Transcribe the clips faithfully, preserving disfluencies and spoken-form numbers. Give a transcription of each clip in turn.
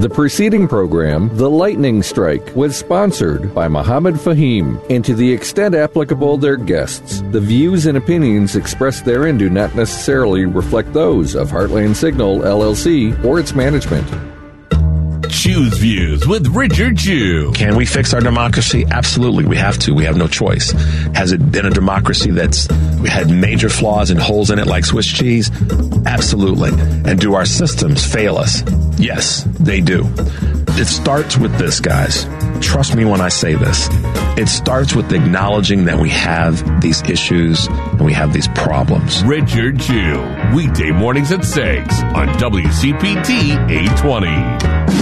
The preceding program, The Lightning Strike, was sponsored by Mohammed Fahim, and to the extent applicable, their guests. The views and opinions expressed therein do not necessarily reflect those of Heartland Signal, L L C, or its management. Choose Views with Richard Chew. Can we fix our democracy? Absolutely, we have to. We have no choice. Has it been a democracy that's had major flaws and holes in it like Swiss cheese? Absolutely. And do our systems fail us? Yes, they do. It starts with this, guys. Trust me when I say this. It starts with acknowledging that we have these issues and we have these problems. Richard Chew, weekday mornings at six on W C P T eight twenty.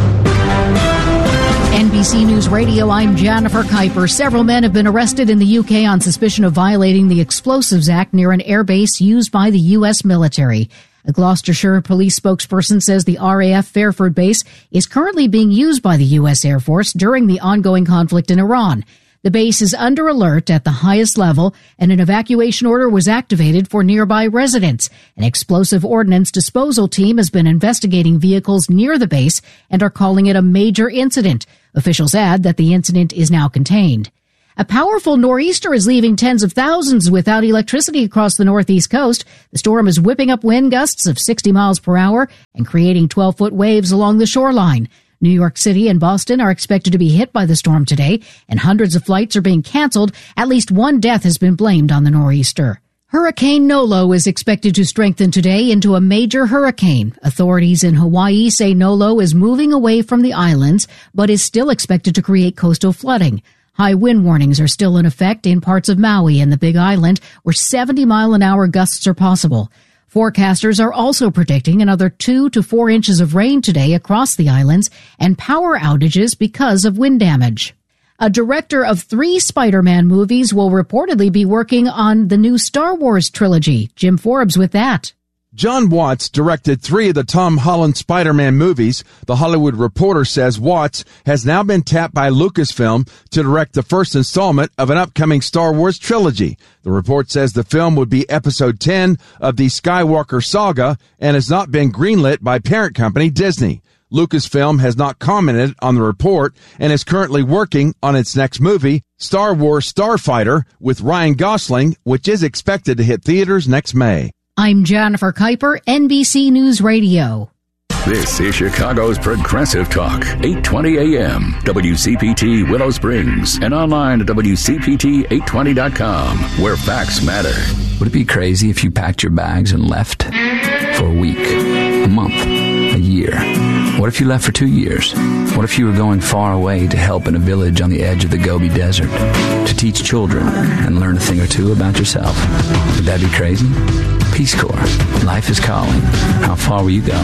N B C News Radio, I'm Jennifer Kuiper. Several men have been arrested in the U K on suspicion of violating the Explosives Act near an airbase used by the U S military. A Gloucestershire police spokesperson says the R A F Fairford base is currently being used by the U S Air Force during the ongoing conflict in Iran. The base is under alert at the highest level, and an evacuation order was activated for nearby residents. An explosive ordnance disposal team has been investigating vehicles near the base and are calling it a major incident. Officials add that the incident is now contained. A powerful nor'easter is leaving tens of thousands without electricity across the northeast coast. The storm is whipping up wind gusts of sixty miles per hour and creating twelve-foot waves along the shoreline. New York City and Boston are expected to be hit by the storm today, and hundreds of flights are being canceled. At least one death has been blamed on the nor'easter. Hurricane Nolo is expected to strengthen today into a major hurricane. Authorities in Hawaii say Nolo is moving away from the islands, but is still expected to create coastal flooding. High wind warnings are still in effect in parts of Maui and the Big Island, where seventy mile an hour gusts are possible. Forecasters are also predicting another two to four inches of rain today across the islands and power outages because of wind damage. A director of three Spider-Man movies will reportedly be working on the new Star Wars trilogy. Jim Forbes with that. Jon Watts directed three of the Tom Holland Spider-Man movies. The Hollywood Reporter says Watts has now been tapped by Lucasfilm to direct the first installment of an upcoming Star Wars trilogy. The report says the film would be episode ten of the Skywalker saga and has not been greenlit by parent company Disney. Lucasfilm has not commented on the report and is currently working on its next movie, Star Wars Starfighter, with Ryan Gosling, which is expected to hit theaters next May. I'm Jennifer Kuiper, N B C News Radio. This is Chicago's Progressive Talk, eight twenty A M, W C P T Willow Springs, and online at W C P T eight twenty dot com, where facts matter. Would it be crazy if you packed your bags and left for a week, a month, a year? What if you left for two years? What if you were going far away to help in a village on the edge of the Gobi Desert, to teach children and learn a thing or two about yourself? Would that be crazy? Peace Corps. Life is calling. How far will you go?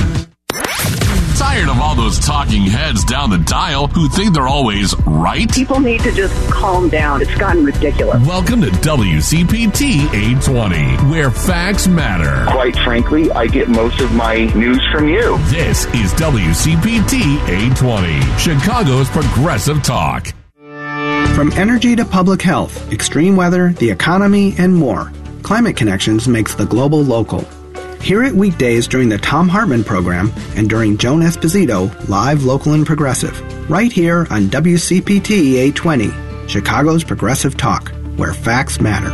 Tired of all those talking heads down the dial who think they're always right? People need to just calm down. It's gotten ridiculous. Welcome to W C P T eight twenty, where facts matter. Quite frankly, I get most of my news from you. This is W C P T eight twenty, Chicago's Progressive Talk. From energy to public health, extreme weather, the economy, and more, Climate Connections makes the global local. Hear it weekdays during the Thom Hartmann program and during Joan Esposito, live, local, and progressive. Right here on W C P T eight twenty, Chicago's Progressive Talk, where facts matter.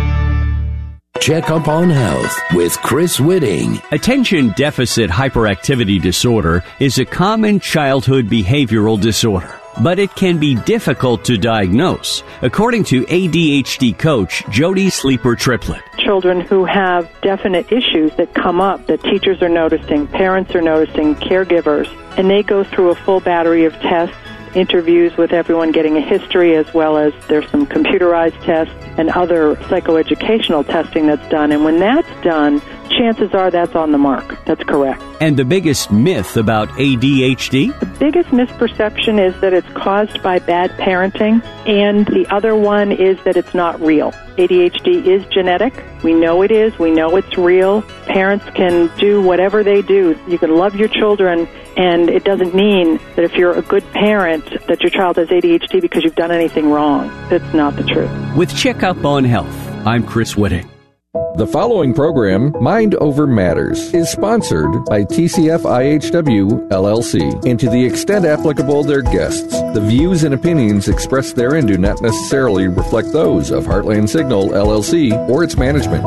Check Up on Health with Chris Whitting. Attention deficit hyperactivity disorder is a common childhood behavioral disorder, but it can be difficult to diagnose, according to A D H D coach Jody Sleeper Triplett. Children who have definite issues that come up that teachers are noticing, parents are noticing, caregivers, and they go through a full battery of tests, interviews with everyone, getting a history, as well as there's some computerized tests and other psychoeducational testing that's done. And when that's done, chances are that's on the mark. That's correct. And the biggest myth about A D H D? The biggest misperception is that it's caused by bad parenting, and the other one is that it's not real. A D H D is genetic. We know it is. We know it's real. Parents can do whatever they do. You can love your children, and it doesn't mean that if you're a good parent that your child has A D H D because you've done anything wrong. That's not the truth. With Check Up on Health, I'm Chris Whitting. The following program, Mind Over Matters, is sponsored by T C F I H W, L L C, and to the extent applicable, their guests. The views and opinions expressed therein do not necessarily reflect those of Heartland Signal, L L C, or its management.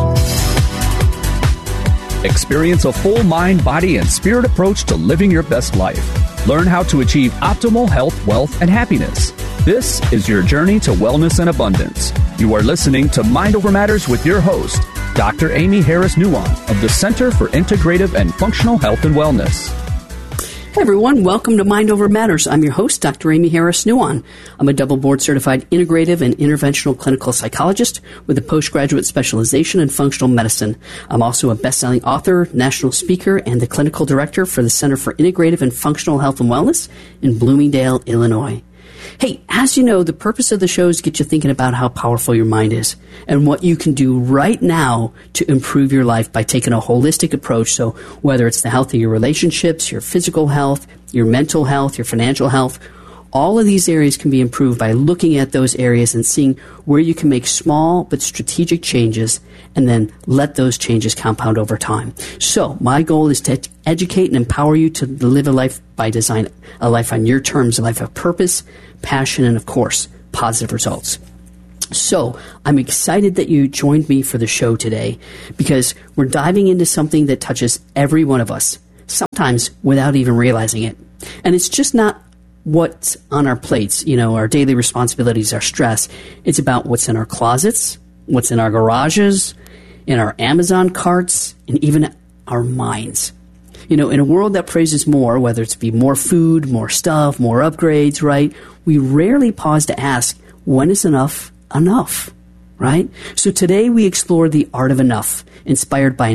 Experience a full mind, body, and spirit approach to living your best life. Learn how to achieve optimal health, wealth, and happiness. This is your journey to wellness and abundance. You are listening to Mind Over Matters with your host, Doctor Amy Harris-Nuon of the Center for Integrative and Functional Health and Wellness. Hey everyone, welcome to Mind Over Matters. I'm your host, Doctor Amy Harris-Nuon. I'm a double board-certified integrative and interventional clinical psychologist with a postgraduate specialization in functional medicine. I'm also a best-selling author, national speaker, and the clinical director for the Center for Integrative and Functional Health and Wellness in Bloomingdale, Illinois. Hey, as you know, the purpose of the show is to get you thinking about how powerful your mind is and what you can do right now to improve your life by taking a holistic approach. So whether it's the health of your relationships, your physical health, your mental health, your financial health, all of these areas can be improved by looking at those areas and seeing where you can make small but strategic changes and then let those changes compound over time. So my goal is to educate and empower you to live a life by design, a life on your terms, a life of purpose, passion, and, of course, positive results. So I'm excited that you joined me for the show today because we're diving into something that touches every one of us, sometimes without even realizing it. And it's just not what's on our plates, you know, our daily responsibilities, our stress. It's about what's in our closets, what's in our garages, in our Amazon carts, and even our minds. You know, in a world that praises more, whether it's be more food, more stuff, more upgrades, right? We rarely pause to ask, when is enough enough, right? So today we explore the art of enough, inspired by